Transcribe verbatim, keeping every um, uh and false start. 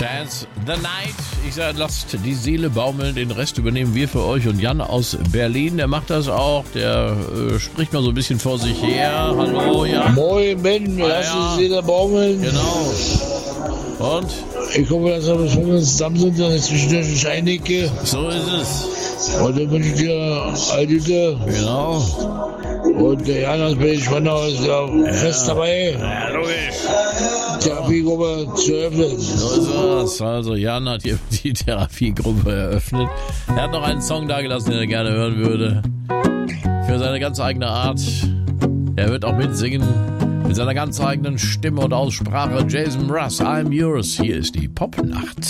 Dance the Night. Ich sage, lasst die Seele baumeln. Den Rest übernehmen wir für euch. Und Jan aus Berlin, der macht das auch. Der äh, spricht mal so ein bisschen vor sich her. Hallo, Jan. Moin, Ben. Lass ja. die Seele baumeln. Genau. Und? Ich hoffe, dass wir bis morgen zusammen sind, dass ich zwischendurch nicht einnecke. So ist es. Und dann wünsche ich dir all Gute. Genau. Und der Jan aus Berlin-Spandau ist ja, ja fest dabei. Ja, logisch. Therapiegruppe zu öffnen. So ist es. Also Jan hat hier die Therapiegruppe eröffnet. Er hat noch einen Song dagelassen, den er gerne hören würde. Für seine ganz eigene Art. Er wird auch mitsingen. Mit seiner ganz eigenen Stimme und Aussprache. Jason Mraz, I'm Yours. Hier ist die Popnacht.